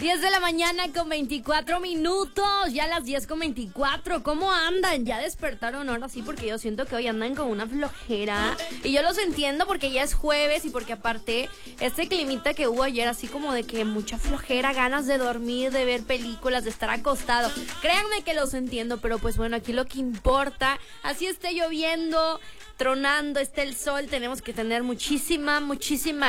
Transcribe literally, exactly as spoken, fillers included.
diez de la mañana con veinticuatro minutos, ya las diez con veinticuatro. ¿Cómo andan? ¿Ya despertaron ahora sí? Porque yo siento que hoy andan con una flojera. Y yo los entiendo porque ya es jueves y porque aparte este climita que hubo ayer así como de que mucha flojera, ganas de dormir, de ver películas, de estar acostado. Créanme que los entiendo, pero pues bueno, aquí lo que importa, así esté lloviendo, tronando, esté el sol, tenemos que tener muchísima, muchísima